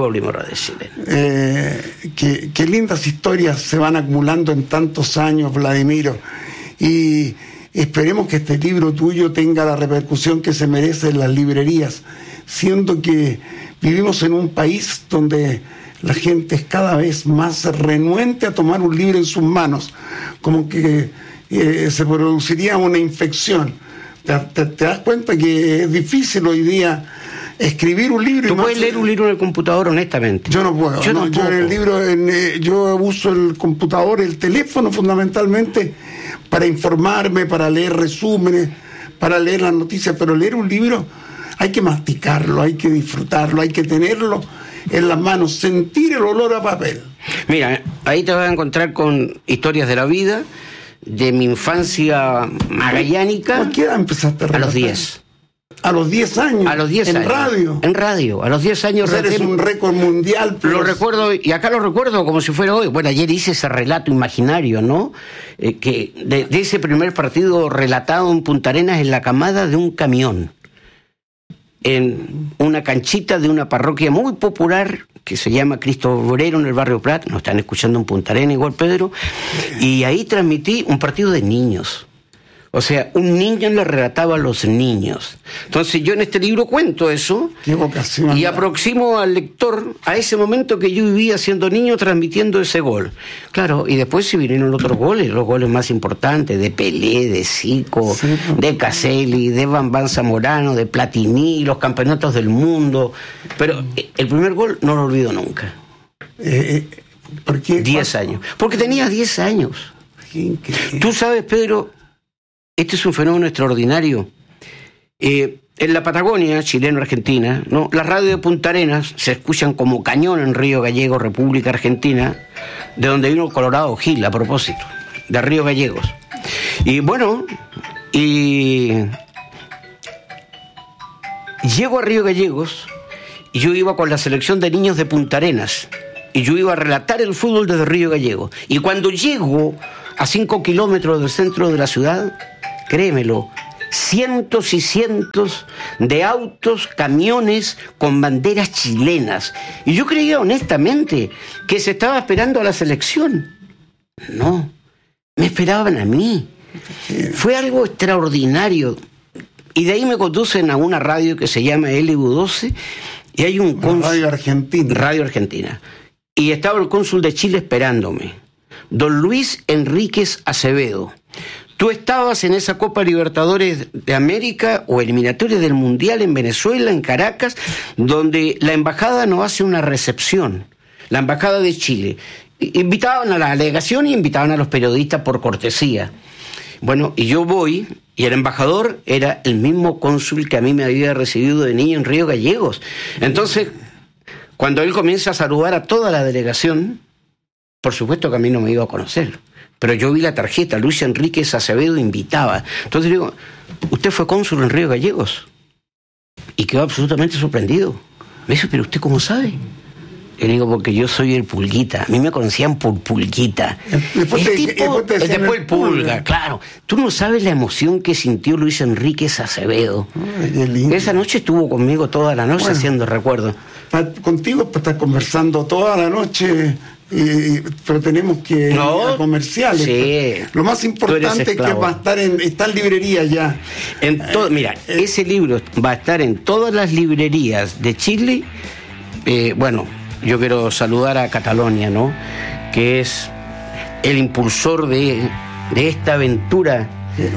Qué lindas historias se van acumulando en tantos años, Vladimiro. Y esperemos que este libro tuyo tenga la repercusión que se merece en las librerías, siendo que vivimos en un país donde la gente es cada vez más renuente a tomar un libro en sus manos, como que se produciría una infección. ¿Te das cuenta que es difícil hoy día escribir un libro? ¿Tú puedes leer un libro en el computador, honestamente? Yo no puedo. Yo uso el computador, el teléfono fundamentalmente, para informarme, para leer resúmenes, para leer las noticias, pero leer un libro hay que masticarlo, hay que disfrutarlo, hay que tenerlo en las manos, sentir el olor a papel. Mira, ahí te vas a encontrar con historias de la vida, de mi infancia magallánica. ¿A qué edad empezaste a relatar? A los 10. ¿A los 10 años? A los 10 años. ¿En radio? En radio, a los 10 años. O sea, eres un récord mundial. Lo recuerdo, y acá lo recuerdo como si fuera hoy. Bueno, ayer hice ese relato imaginario, ¿no? Que de ese primer partido relatado en Punta Arenas en la camada de un camión, en una canchita de una parroquia muy popular que se llama Cristo Obrero en el barrio Prat. Nos están escuchando en Punta Arenas igual, Pedro. Y ahí transmití un partido de niños. O sea, un niño le relataba a los niños. Entonces yo en este libro cuento eso. Qué vocación. Y aproximo al lector a ese momento que yo vivía siendo niño transmitiendo ese gol. Claro, y después se vinieron otros goles, los goles más importantes, de Pelé, de Zico, sí, de Caselli, de Bambán Zamorano, de Platini, los campeonatos del mundo. Pero el primer gol no lo olvido nunca. ¿Por qué? 10 años. Porque tenía 10 años. Tú sabes, Pedro, este es un fenómeno extraordinario. En la Patagonia, chileno-argentina, ¿no? Las radios de Punta Arenas se escuchan como cañón en Río Gallegos, República Argentina, de donde vino Colorado Gil, a propósito, de Río Gallegos. Y bueno, y llego a Río Gallegos y yo iba con la selección de niños de Punta Arenas y yo iba a relatar el fútbol desde Río Gallegos. Y cuando llego a 5 kilómetros del centro de la ciudad, créemelo, cientos y cientos de autos, camiones con banderas chilenas. Y yo creía honestamente que se estaba esperando a la selección. No, me esperaban a mí. Fue algo extraordinario. Y de ahí me conducen a una radio que se llama LU12 y hay un cónsul... Radio Argentina. Radio Argentina. Y estaba el cónsul de Chile esperándome, don Luis Enríquez Acevedo. Tú estabas en esa Copa Libertadores de América o eliminatoria del Mundial en Venezuela, en Caracas, donde la embajada nos hace una recepción, la embajada de Chile. Invitaban a la delegación y invitaban a los periodistas por cortesía. Bueno, y yo voy, y el embajador era el mismo cónsul que a mí me había recibido de niño en Río Gallegos. Entonces, cuando él comienza a saludar a toda la delegación, por supuesto que a mí no me iba a conocer. Pero yo vi la tarjeta, Luis Enríquez Acevedo invitaba. Entonces digo, ¿usted fue cónsul en Río Gallegos? Y quedó absolutamente sorprendido. Me dice, ¿pero usted cómo sabe? Le digo, porque yo soy el Pulguita. A mí me conocían por Pulguita. Después el Pulga, claro. Tú no sabes la emoción que sintió Luis Enríquez Acevedo. Esa noche estuvo conmigo toda la noche haciendo recuerdos. Contigo pues, estás conversando toda la noche... pero tenemos que ir a comerciales. Sí. Lo más importante es que va a estar está en librería ya. Mira, ese libro va a estar en todas las librerías de Chile. Bueno, yo quiero saludar a Catalonia, ¿no? Que es el impulsor de esta aventura,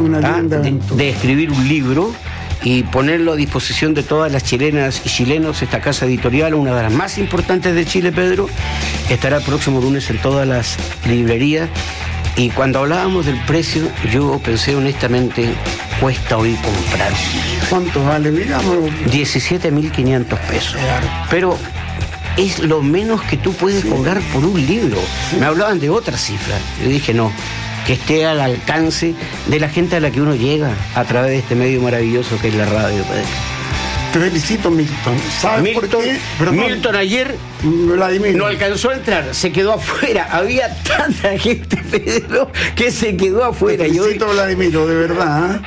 de escribir un libro y ponerlo a disposición de todas las chilenas y chilenos. Esta casa editorial, una de las más importantes de Chile, Pedro, estará el próximo lunes en todas las librerías. Y cuando hablábamos del precio, yo pensé honestamente, cuesta hoy comprar. ¿Cuánto vale? Digamos 17.500 pesos. Pero es lo menos que tú puedes cobrar por un libro. Me hablaban de otra cifra. Yo dije, no, que esté al alcance de la gente a la que uno llega a través de este medio maravilloso que es la radio, Pedro. Te felicito, Milton. ¿Sabes por qué? Milton ayer no alcanzó a entrar, se quedó afuera. Había tanta gente, Pedro, que se quedó afuera. Te felicito, Vladimiro, de verdad.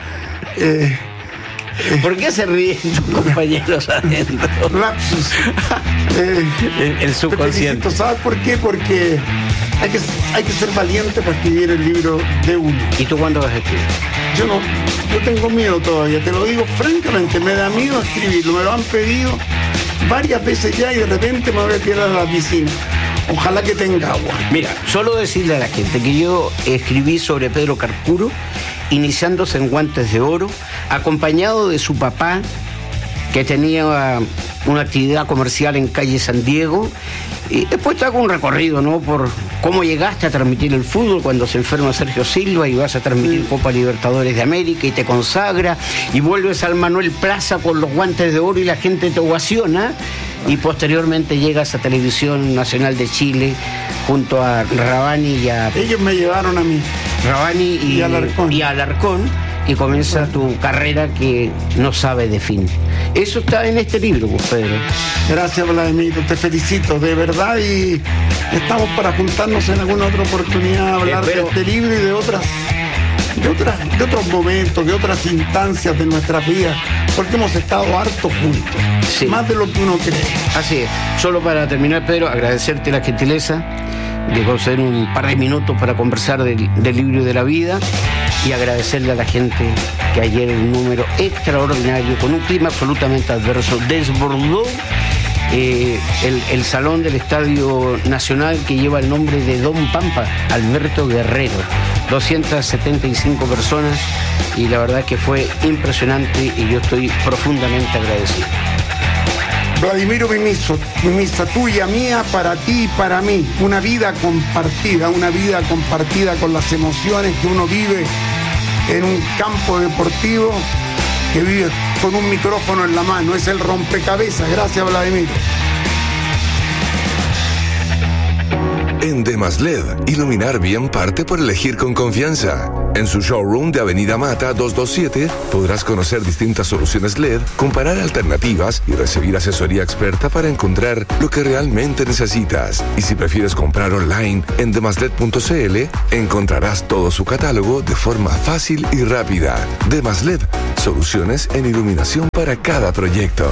¿Por qué se ríen tus compañeros adentro? Lapsus. El subconsciente. Te felicito, ¿sabes por qué? Porque hay que ser valiente para escribir el libro de uno. ¿Y tú cuándo vas a escribir? Yo tengo miedo todavía, te lo digo francamente, me da miedo escribirlo, me lo han pedido varias veces ya y de repente me voy a tirar a la piscina. Ojalá que tenga agua. Mira, solo decirle a la gente que yo escribí sobre Pedro Carcuro, iniciándose en Guantes de Oro, acompañado de su papá, que tenía una actividad comercial en calle San Diego, y después te hago un recorrido, ¿no?, por cómo llegaste a transmitir el fútbol cuando se enferma Sergio Silva y vas a transmitir Copa Libertadores de América y te consagra y vuelves al Manuel Plaza con los Guantes de Oro y la gente te ovaciona y posteriormente llegas a Televisión Nacional de Chile junto a Rabani y a... Ellos me llevaron a mí. Rabani y Alarcón. Y comienza tu carrera que no sabe de fin. Eso está en este libro, pues, Pedro. Gracias, Vladimiro, te felicito, de verdad, y estamos para juntarnos en alguna otra oportunidad, hablar de este libro y de otros momentos, de otras instancias de nuestras vidas, porque hemos estado hartos juntos, sí, más de lo que uno cree. Así es. Solo para terminar, Pedro, agradecerte la gentileza de conceder un par de minutos para conversar del libro y de la vida, y agradecerle a la gente que ayer un número extraordinario, con un clima absolutamente adverso, desbordó el salón del Estadio Nacional que lleva el nombre de Don Pampa, Alberto Guerrero. 275 personas y la verdad que fue impresionante y yo estoy profundamente agradecido. Vladimiro Mimisa, tuya, mía, para ti y para mí. Una vida compartida con las emociones que uno vive en un campo deportivo, que vive con un micrófono en la mano. Es el rompecabezas. Gracias, Vladimiro. En Demas-LED, iluminar bien parte por elegir con confianza. En su showroom de Avenida Mata 227 podrás conocer distintas soluciones LED, comparar alternativas y recibir asesoría experta para encontrar lo que realmente necesitas. Y si prefieres comprar online en demasled.cl, encontrarás todo su catálogo de forma fácil y rápida. Demas-LED, soluciones en iluminación para cada proyecto.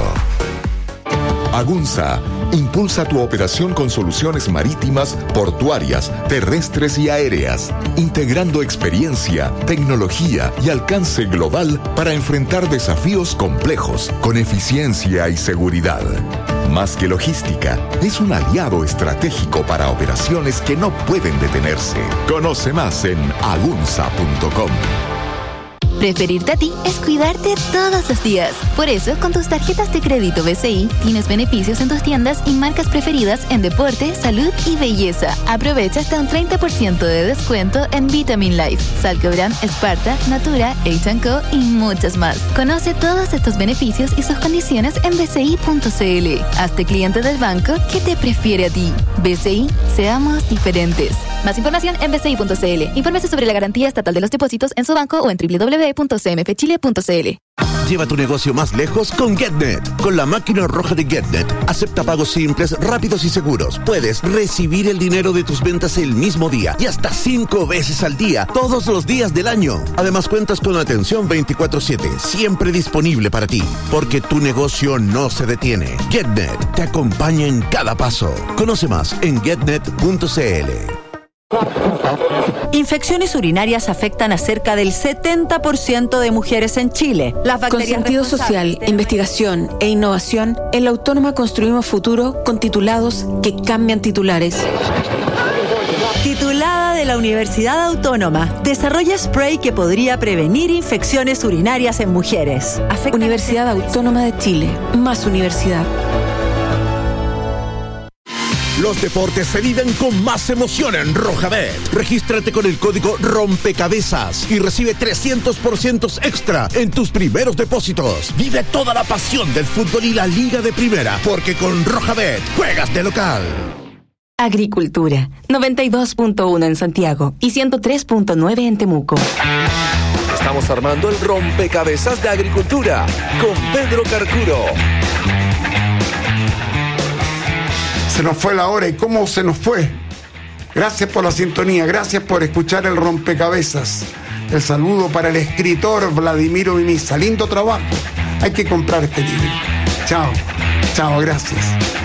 Agunza impulsa tu operación con soluciones marítimas, portuarias, terrestres y aéreas, integrando experiencia, tecnología y alcance global para enfrentar desafíos complejos con eficiencia y seguridad. Más que logística, es un aliado estratégico para operaciones que no pueden detenerse. Conoce más en agunza.com. Preferirte a ti es cuidarte todos los días. Por eso, con tus tarjetas de crédito BCI, tienes beneficios en tus tiendas y marcas preferidas en deporte, salud y belleza. Aprovecha hasta un 30% de descuento en Vitamin Life, Salcobran, Sparta, Natura, H&Co y muchas más. Conoce todos estos beneficios y sus condiciones en bci.cl. Hazte cliente del banco que te prefiere a ti. BCI, seamos diferentes. Más información en bci.cl. Infórmese sobre la garantía estatal de los depósitos en su banco o en www.cmfchile.cl. Lleva tu negocio más lejos con GetNet. Con la máquina roja de GetNet, acepta pagos simples, rápidos y seguros. Puedes recibir el dinero de tus ventas el mismo día y hasta 5 veces al día, todos los días del año. Además, cuentas con atención 24/7, siempre disponible para ti, porque tu negocio no se detiene. GetNet te acompaña en cada paso. Conoce más en getnet.cl. Infecciones urinarias afectan a cerca del 70% de mujeres en Chile. Con sentido social, investigación e innovación, en la Autónoma construimos futuro con titulados que cambian titulares. Titulada de la Universidad Autónoma, desarrolla spray que podría prevenir infecciones urinarias en mujeres. Universidad Autónoma de Chile, más universidad. Los deportes se viven con más emoción en Rojabet. Regístrate con el código ROMPECABEZAS y recibe 300% extra en tus primeros depósitos. Vive toda la pasión del fútbol y la Liga de Primera, porque con Rojabet juegas de local. Agricultura, 92.1 en Santiago y 103.9 en Temuco. Estamos armando el rompecabezas de Agricultura con Pedro Carcuro. Se nos fue la hora, y cómo se nos fue. Gracias por la sintonía, gracias por escuchar el rompecabezas. El saludo para el escritor Vladimiro Mimisa. Lindo trabajo. Hay que comprar este libro. Chao, chao, gracias.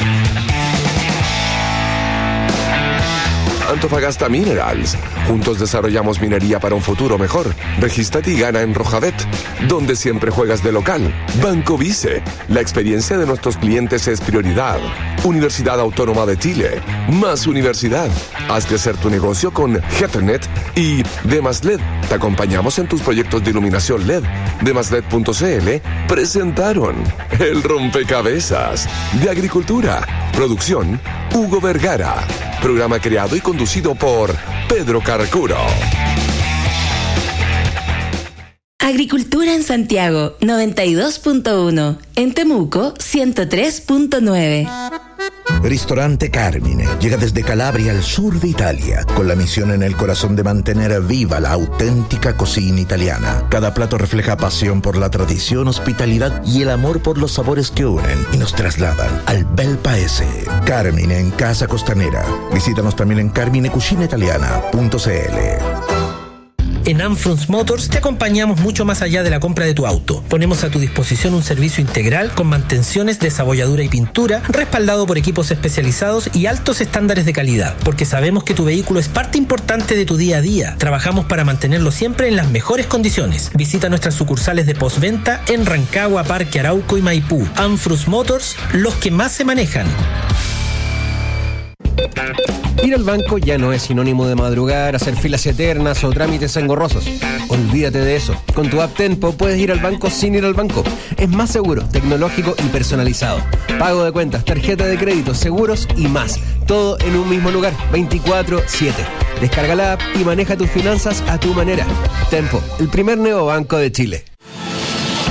Antofagasta Minerals. Juntos desarrollamos minería para un futuro mejor. Regístrate y gana en Rojabet, donde siempre juegas de local. Banco Vice. La experiencia de nuestros clientes es prioridad. Universidad Autónoma de Chile. Más universidad. Haz crecer tu negocio con GetNet y Demas-LED. Te acompañamos en tus proyectos de iluminación LED. DemasLed.cl presentaron el rompecabezas de Agricultura. Producción Hugo Vergara. Programa creado y conducido por Pedro Carcuro. Agricultura en Santiago, 92.1. En Temuco, 103.9. Ristorante Carmine llega desde Calabria al sur de Italia, con la misión en el corazón de mantener viva la auténtica cocina italiana. Cada plato refleja pasión por la tradición, hospitalidad y el amor por los sabores que unen y nos trasladan al bel paese. Carmine en Casa Costanera. Visítanos también en carminecucinaitaliana.cl. En Anfrunz Motors te acompañamos mucho más allá de la compra de tu auto. Ponemos a tu disposición un servicio integral con mantenciones, desabolladura y pintura, respaldado por equipos especializados y altos estándares de calidad, porque sabemos que tu vehículo es parte importante de tu día a día. Trabajamos para mantenerlo siempre en las mejores condiciones. Visita nuestras sucursales de postventa en Rancagua, Parque Arauco y Maipú. Anfrunz Motors, los que más se manejan. Ir al banco ya no es sinónimo de madrugar, hacer filas eternas o trámites engorrosos. Olvídate de eso. Con tu app Tempo puedes ir al banco sin ir al banco. Es más seguro, tecnológico y personalizado. Pago de cuentas, tarjeta de crédito, seguros y más. Todo en un mismo lugar, 24/7. Descarga la app y maneja tus finanzas a tu manera. Tempo, el primer neobanco de Chile.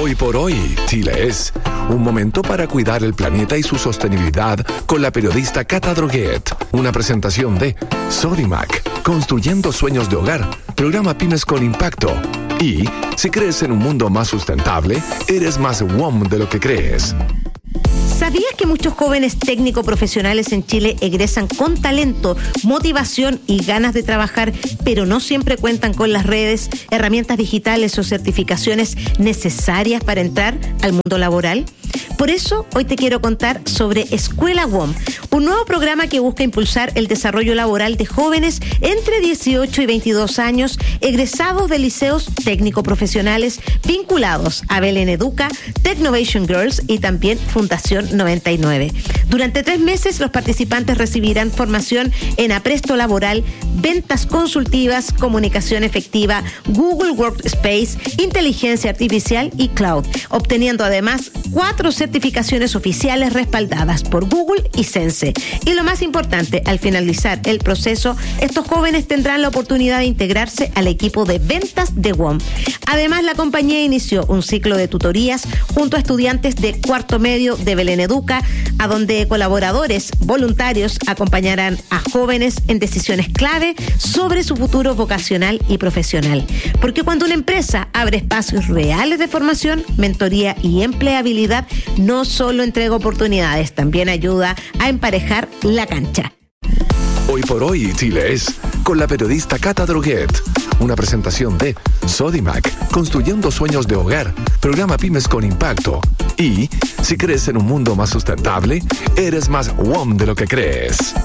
Hoy por hoy, Chile es un momento para cuidar el planeta y su sostenibilidad con la periodista Cata Droguet. Una presentación de Sodimac, construyendo sueños de hogar, programa Pymes con Impacto. Y si crees en un mundo más sustentable, eres más WOM de lo que crees. ¿Sabías que muchos jóvenes técnico-profesionales en Chile egresan con talento, motivación y ganas de trabajar, pero no siempre cuentan con las redes, herramientas digitales o certificaciones necesarias para entrar al mundo laboral? Por eso, hoy te quiero contar sobre Escuela WOM, un nuevo programa que busca impulsar el desarrollo laboral de jóvenes entre 18 y 22 años, egresados de liceos técnico-profesionales vinculados a Belén Educa, Technovation Girls y también Fundación 99. Durante 3 meses, los participantes recibirán formación en apresto laboral, ventas consultivas, comunicación efectiva, Google Workspace, inteligencia artificial y cloud, obteniendo además 4 certificaciones oficiales respaldadas por Google y Sense. Y lo más importante, al finalizar el proceso, estos jóvenes tendrán la oportunidad de integrarse al equipo de ventas de WOM. Además, la compañía inició un ciclo de tutorías junto a estudiantes de cuarto medio de Belén Educa, a donde colaboradores voluntarios acompañarán a jóvenes en decisiones clave sobre su futuro vocacional y profesional. Porque cuando una empresa abre espacios reales de formación, mentoría y empleabilidad, no solo entrega oportunidades, también ayuda a emparejar la cancha. Hoy por hoy, Chile es con la periodista Cata Droguet. Una presentación de Sodimac, construyendo sueños de hogar, programa Pymes con Impacto. Y si crees en un mundo más sustentable, eres más WOM de lo que crees.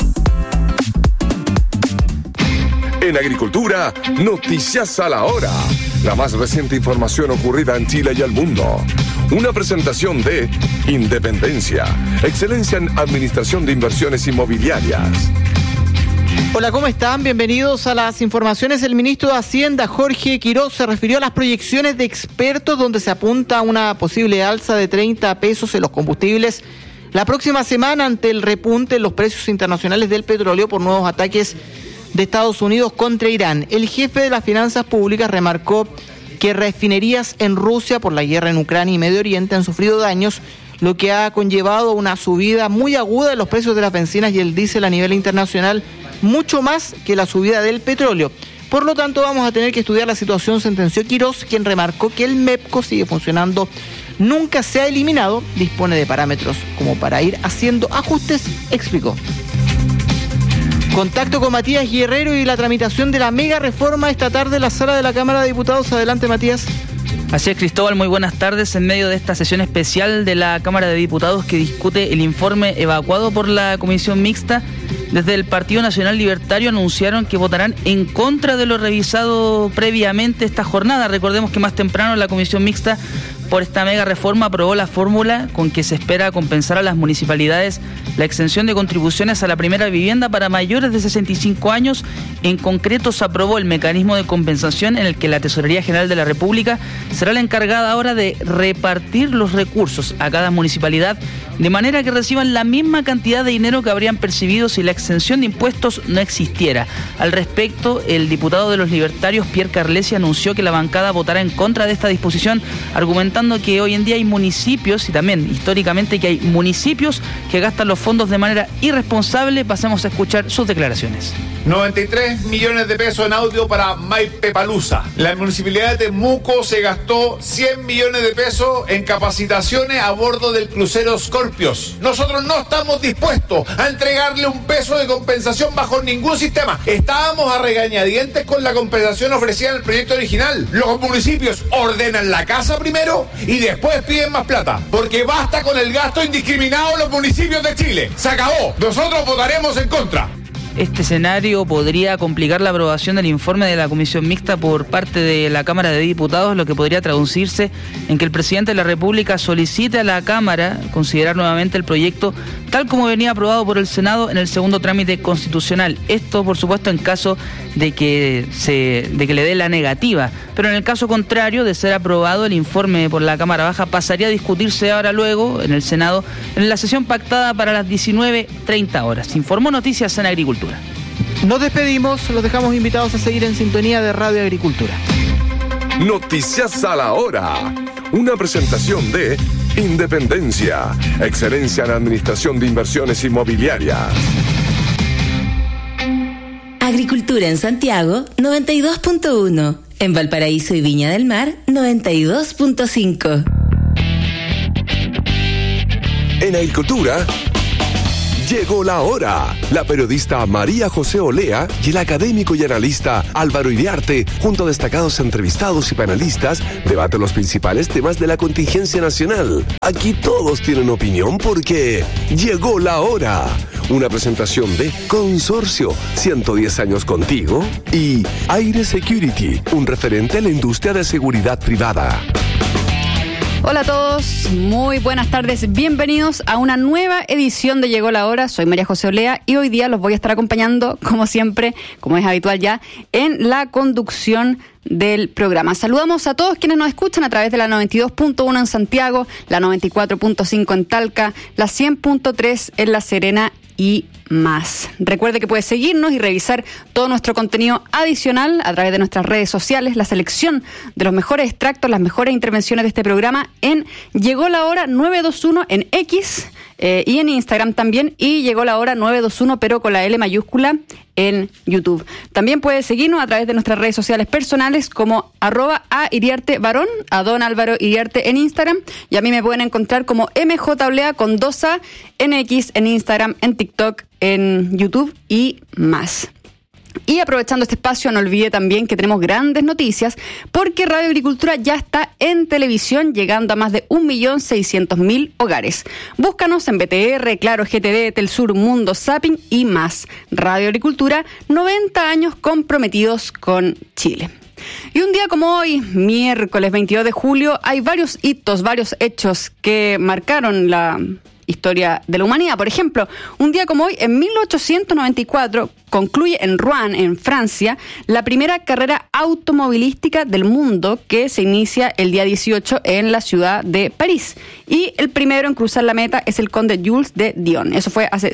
En Agricultura, Noticias a la Hora. La más reciente información ocurrida en Chile y el mundo. Una presentación de Independencia, excelencia en administración de inversiones inmobiliarias. Hola, ¿cómo están? Bienvenidos a las informaciones. El ministro de Hacienda, Jorge Quiroz, se refirió a las proyecciones de expertos donde se apunta a una posible alza de 30 pesos en los combustibles la próxima semana ante el repunte en los precios internacionales del petróleo por nuevos ataques de Estados Unidos contra Irán. El jefe de las finanzas públicas remarcó que refinerías en Rusia por la guerra en Ucrania y Medio Oriente han sufrido daños, lo que ha conllevado una subida muy aguda de los precios de las bencinas y el diésel a nivel internacional, mucho más que la subida del petróleo. Por lo tanto, vamos a tener que estudiar la situación, sentenció Quiroz, quien remarcó que el MEPCO sigue funcionando, nunca se ha eliminado, dispone de parámetros como para ir haciendo ajustes, explicó. Contacto con Matías Guerrero y la tramitación de la mega reforma esta tarde en la sala de la Cámara de Diputados. Adelante, Matías. Así es, Cristóbal, muy buenas tardes. En medio de esta sesión especial de la Cámara de Diputados que discute el informe evacuado por la Comisión Mixta, desde el Partido Nacional Libertario anunciaron que votarán en contra de lo revisado previamente esta jornada. Recordemos que más temprano la Comisión Mixta por esta mega reforma aprobó la fórmula con que se espera compensar a las municipalidades la exención de contribuciones a la primera vivienda para mayores de 65 años. En concreto, se aprobó el mecanismo de compensación en el que la Tesorería General de la República será la encargada ahora de repartir los recursos a cada municipalidad de manera que reciban la misma cantidad de dinero que habrían percibido si la exención de impuestos no existiera. Al respecto, el diputado de los libertarios, Pierre Carlesi, anunció que la bancada votará en contra de esta disposición, argumentando que hoy en día hay municipios, y también históricamente que hay municipios que gastan los fondos de manera irresponsable. Pasemos a escuchar sus declaraciones. 93 millones de pesos en audio para Maipepalooza. La municipalidad de Temuco se gastó 100 millones de pesos en capacitaciones a bordo del crucero Scorpios. Nosotros no estamos dispuestos a entregarle un peso de compensación bajo ningún sistema. Estábamos a regañadientes con la compensación ofrecida en el proyecto original. Los municipios ordenan la casa primero y después piden más plata. Porque basta con el gasto indiscriminado en los municipios de Chile. Se acabó. Nosotros votaremos en contra. Este escenario podría complicar la aprobación del informe de la Comisión Mixta por parte de la Cámara de Diputados, lo que podría traducirse en que el presidente de la República solicite a la Cámara considerar nuevamente el proyecto tal como venía aprobado por el Senado en el segundo trámite constitucional. Esto, por supuesto, en caso de que le dé la negativa. Pero en el caso contrario, de ser aprobado el informe por la Cámara Baja, pasaría a discutirse ahora luego en el Senado en la sesión pactada para las 19:30 horas. Informó Noticias en Agricultura. Nos despedimos, los dejamos invitados a seguir en sintonía de Radio Agricultura. Noticias a la Hora. Una presentación de Independencia, excelencia en administración de inversiones inmobiliarias. Agricultura en Santiago, 92.1. En Valparaíso y Viña del Mar, 92.5. En Agricultura, llegó la hora. La periodista María José Olea y el académico y analista Álvaro Iriarte, junto a destacados entrevistados y panelistas, debaten los principales temas de la contingencia nacional. Aquí todos tienen opinión porque llegó la hora. Una presentación de Consorcio, 110 años contigo, y Aire Security, un referente en la industria de seguridad privada. Hola a todos, muy buenas tardes, bienvenidos a una nueva edición de Llegó la Hora. Soy María José Olea y hoy día los voy a estar acompañando, como siempre, como es habitual ya, en la conducción del programa. Saludamos a todos quienes nos escuchan a través de la 92.1 en Santiago, la 94.5 en Talca, la 100.3 en La Serena y más. Recuerde que puede seguirnos y revisar todo nuestro contenido adicional a través de nuestras redes sociales, la selección de los mejores extractos, las mejores intervenciones de este programa en Llegó la Hora 921 en X y en Instagram también, y Llegó la Hora 921 pero con la L mayúscula en YouTube. También puede seguirnos a través de nuestras redes sociales personales como @airiartevarón, a don Álvaro Iriarte en Instagram, y a mí me pueden encontrar como MJOlea con 2A en X, en Instagram, en TikTok, en YouTube y más. Y aprovechando este espacio, no olvide también que tenemos grandes noticias, porque Radio Agricultura ya está en televisión, llegando a más de 1.600.000 hogares. Búscanos en BTR, Claro, GTD, Telsur, Mundo, Zapping y más. Radio Agricultura, 90 años comprometidos con Chile. Y un día como hoy, miércoles 22 de julio, hay varios hitos, varios hechos que marcaron la historia de la humanidad. Por ejemplo, un día como hoy, en 1894, concluye en Rouen, en Francia, la primera carrera automovilística del mundo, que se inicia el día 18 en la ciudad de París. Y el primero en cruzar la meta es el conde Jules de Dion. Eso fue hace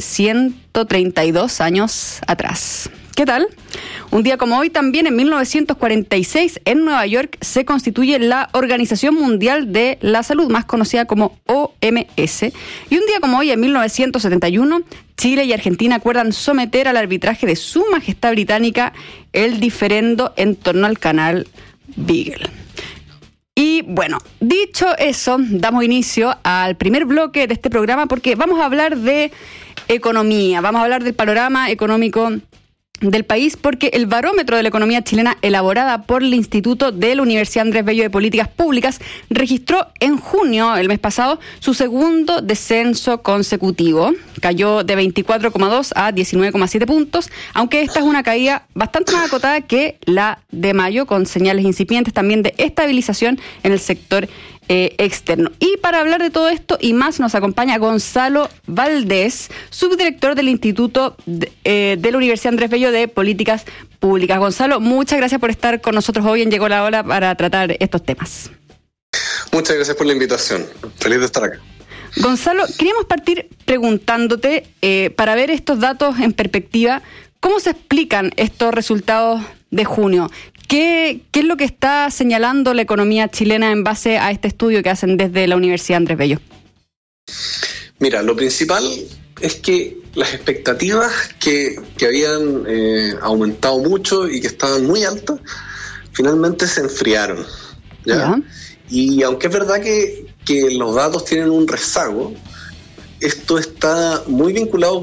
132 años atrás. ¿Qué tal? Un día como hoy, también en 1946, en Nueva York, se constituye la Organización Mundial de la Salud, más conocida como OMS. Y un día como hoy, en 1971, Chile y Argentina acuerdan someter al arbitraje de Su Majestad Británica el diferendo en torno al canal Beagle. Y bueno, dicho eso, damos inicio al primer bloque de este programa, porque vamos a hablar de economía, vamos a hablar del panorama económico del país, porque el barómetro de la economía chilena, elaborada por el Instituto de la Universidad Andrés Bello de Políticas Públicas, registró en junio, el mes pasado, su segundo descenso consecutivo. Cayó de 24,2 a 19,7 puntos, aunque esta es una caída bastante más acotada que la de mayo, con señales incipientes también de estabilización en el sector externo. Y para hablar de todo esto y más, nos acompaña Gonzalo Valdés, subdirector del Instituto de la Universidad Andrés Bello de Políticas Públicas. Gonzalo, muchas gracias por estar con nosotros hoy en Llegó la Hora para tratar estos temas. Muchas gracias por la invitación. Feliz de estar acá. Gonzalo, queríamos partir preguntándote, para ver estos datos en perspectiva, ¿cómo se explican estos resultados de junio? ¿Qué es lo que está señalando la economía chilena en base a este estudio que hacen desde la Universidad Andrés Bello? Mira, lo principal es que las expectativas que habían aumentado mucho y que estaban muy altas, finalmente se enfriaron, ¿ya? Y aunque es verdad que los datos tienen un rezago, esto está muy vinculado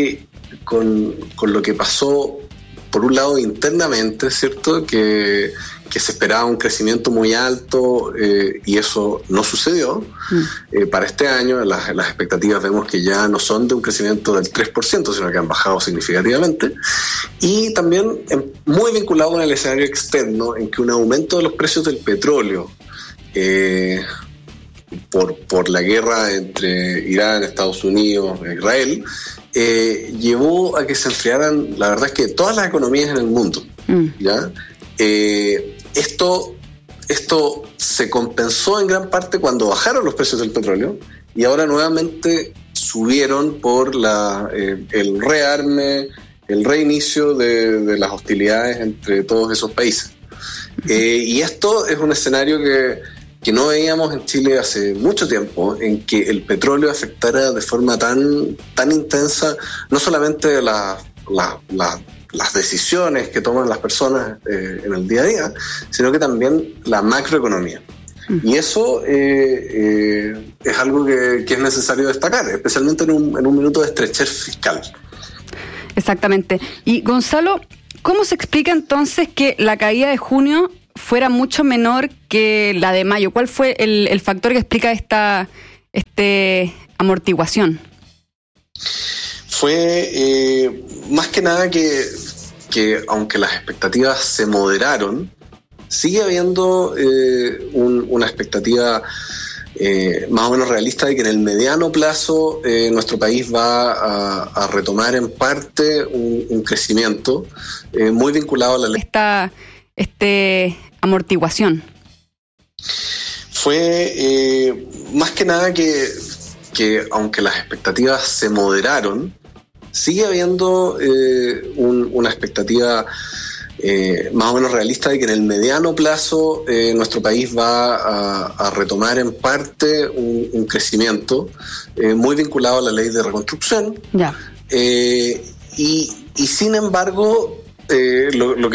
con lo que pasó, por un lado internamente, ¿cierto? Que se esperaba un crecimiento muy alto y eso no sucedió. Para este año las expectativas vemos que ya no son de un crecimiento del 3%, sino que han bajado significativamente. Y también muy vinculado con el escenario externo, en que un aumento de los precios del petróleo por la guerra entre Irán, Estados Unidos e Israel, llevó a que se enfriaran, la verdad es que todas las economías en el mundo, ¿ya? Esto se compensó en gran parte cuando bajaron los precios del petróleo y ahora nuevamente subieron por el rearme, el reinicio de las hostilidades entre todos esos países. Y esto es un escenario no veíamos en Chile hace mucho tiempo, en que el petróleo afectara de forma tan intensa no solamente las decisiones que toman las personas en el día a día, sino que también la macroeconomía. Y eso es algo que es necesario destacar, especialmente en un minuto de estrechez fiscal. Exactamente. Y Gonzalo, ¿cómo se explica entonces que la caída de junio fuera mucho menor que la de mayo? ¿Cuál fue el factor que explica esta amortiguación? Fue más que nada que aunque las expectativas se moderaron, sigue habiendo una expectativa más o menos realista de que en el mediano plazo nuestro país va a retomar en parte un crecimiento muy vinculado a la ley. Esta amortiguación. Fue más que nada que aunque las expectativas se moderaron, sigue habiendo una expectativa más o menos realista de que en el mediano plazo nuestro país va a retomar en parte un crecimiento muy vinculado a la ley de reconstrucción. Ya. Y sin embargo, lo que